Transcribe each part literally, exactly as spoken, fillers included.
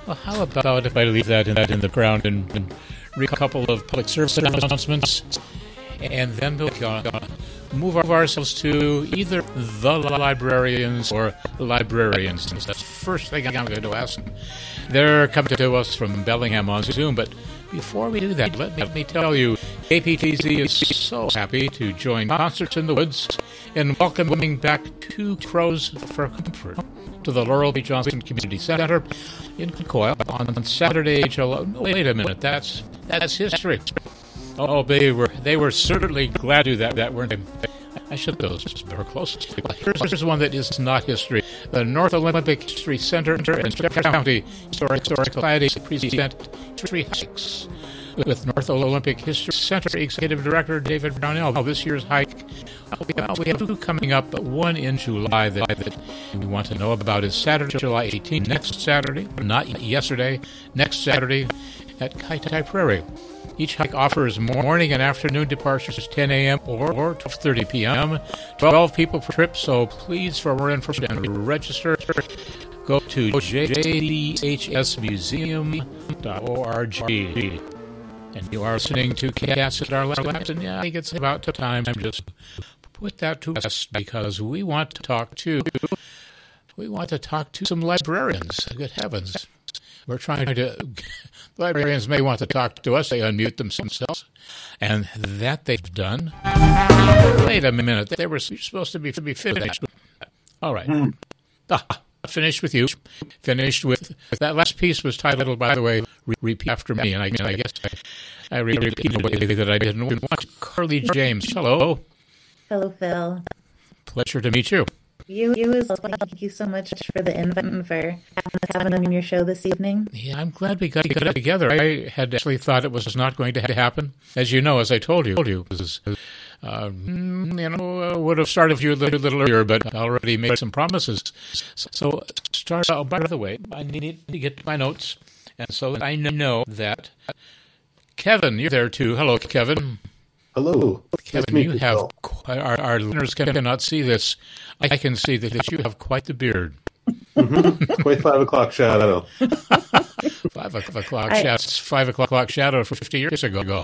Well, how about if I leave that in, that in the ground and, and read a couple of public service announcements, and then we'll uh, move ourselves to either the librarians or librarians. That's the first thing I'm going to ask. They're coming to us from Bellingham on Zoom, but before we do that, let me, let me tell you, K P T Z is so happy to join Concerts in the Woods in welcoming back Two Crows for Comfort to the Laurel B. Johnson Community Center in Coyle on Saturday, July. No, wait a minute, that's that's history. Oh, they were they were certainly glad to do that. That weren't they? I should those very close. Here's one that is not history. The North Olympic History Center in Jefferson County Historic Society present three hikes with North Olympic History Center Executive Director David Brownell. This year's hike, well, we have two coming up, but one in July that, that we want to know about is Saturday, July eighteenth, next Saturday, not yesterday, next Saturday at Kaitai Prairie. Each hike offers morning and afternoon departures, ten a.m. or, or twelve thirty p.m. twelve people per trip, so please, for more information and register, go to j d h s museum dot org. And you are listening to Cats at Our Laps, and yeah, I think it's about time to just put that to rest, because we want to talk to, we want to talk to some librarians. Good heavens. We're trying to, librarians may want to talk to us, they unmute themselves, and that they've done. Wait a minute, they were supposed to be, to be finished. All right. Mm. Ah, finished with you. Finished with, that last piece was titled, by the way, Repeat After Me, and I, and I guess I, I repeated the way that I didn't want. Carly James, hello. Hello, Phil. Pleasure to meet you. You, you as well. Thank you so much for the invite and for having us on your show this evening. Yeah, I'm glad we got, got it together. I had actually thought it was not going to happen. As you know, as I told you, it was, uh, you know, uh, would have started with you a little, little earlier, but I already made some promises. So, start out, by the way, I need to get my notes, and so I know that Kevin, you're there too. Hello, Kevin. Hello. Kevin, you have, quite, our, our listeners cannot see this. I can see that you have quite the beard. Mm-hmm. Quite five o'clock shadow. five o'clock shadow. Five o'clock shadow for fifty years ago.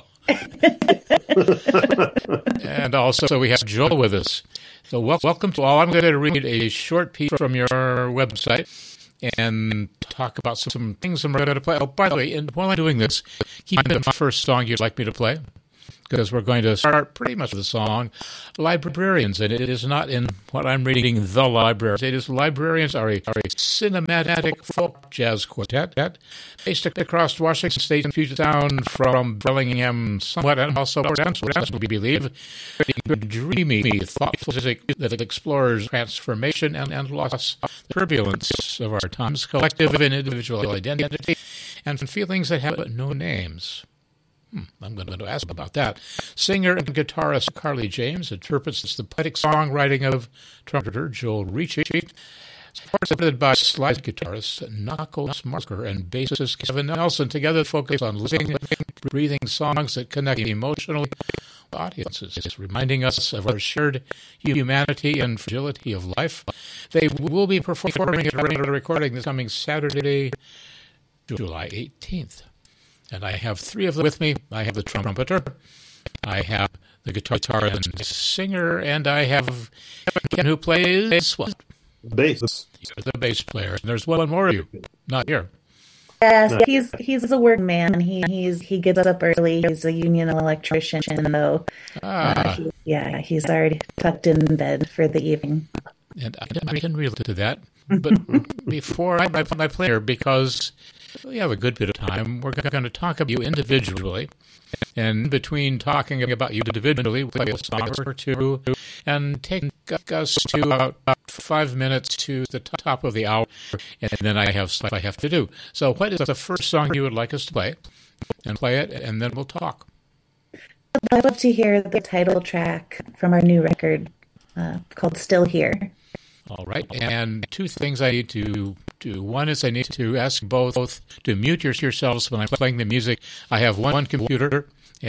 And also, so we have Joel with us. So wel- welcome to all. I'm going to read a short piece from your website and talk about some, some things I'm going to play. Oh, by the way, and while I'm doing this, keep in mind the first song you'd like me to play, because we're going to start pretty much with the song Librarians, and it is not in what I'm reading, The Librarians. It is Librarians are a, are a cinematic folk jazz quartet based across Washington State and Puget Sound from Bellingham somewhat, and also Wisconsin, we believe. Dreamy, thoughtful music that explores transformation and, and loss, the turbulence of our times, collective and individual identity, and feelings that have no names. Hmm, I'm going to ask about that. Singer and guitarist Carly James interprets the poetic songwriting of trumpeter Joel Ricci, supported by slide guitarist Knuckles Marker and bassist Kevin Nelson. Together focus on living, breathing songs that connect emotionally with audiences, reminding us of our shared humanity and fragility of life. They will be performing at a recording this coming Saturday, July eighteenth. And I have three of them with me. I have the trumpeter, I have the guitar and singer, and I have Ken, who plays what? Bass. You're the bass player. And there's one more of you, not here. Yes, he's he's a work man. He he's he gets up early. He's a union electrician, though. Ah. Uh, he, yeah, he's already tucked in bed for the evening. And I, I can relate to that. But before I, I, I play her, because we have a good bit of time, we're going to talk about you individually. And between talking about you individually, we'll play a song or two and take us to about five minutes to the top of the hour. And then I have stuff I have to do. So what is the first song you would like us to play? And play it, and then we'll talk. I'd love to hear the title track from our new record uh, called Still Here. All right, and two things I need to do. One is I need to ask both to mute yourselves when I'm playing the music. I have one computer,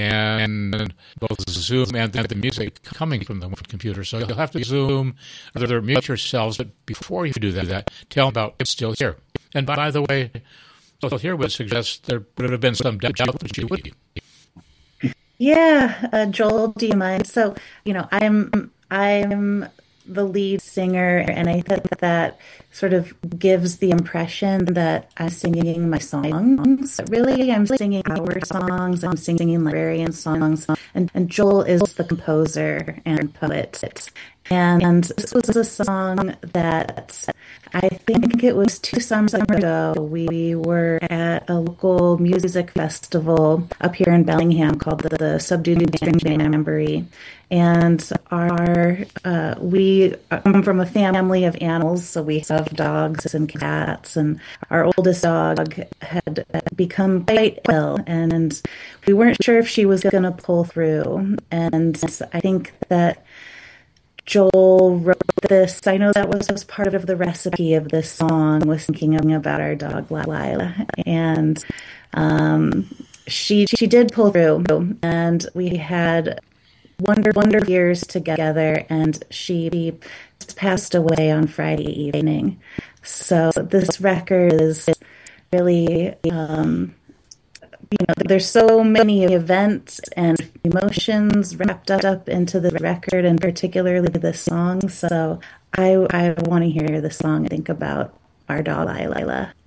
and both Zoom and the music coming from the computer, so you'll have to Zoom or mute yourselves. But before you do that, tell them about It's Still Here. And by the way, here would suggest there would have been some doubt that you would. Yeah, uh, Joel, do you mind? So, you know, I'm I'm the lead singer, and I think that sort of gives the impression that I'm singing my songs. But really, I'm singing our songs. I'm singing librarian songs, and, and Joel is the composer and poet. And this was a song that I think it was two summers ago. We were at a local music festival up here in Bellingham called the, the Subdued String Jamboree. And our uh, we come from a family of animals, so we have dogs and cats. And our oldest dog had become quite ill, and we weren't sure if she was going to pull through. And I think that Joel wrote this. I know that was, was part of the recipe of this song, was thinking about our dog Lila, and um, she she did pull through, and we had wonder wonder years together, and she passed away on Friday evening. So this record is really. Um, You know, there's so many events and emotions wrapped up into the record, and particularly this song. So I I want to hear the song and think about our dog Lila.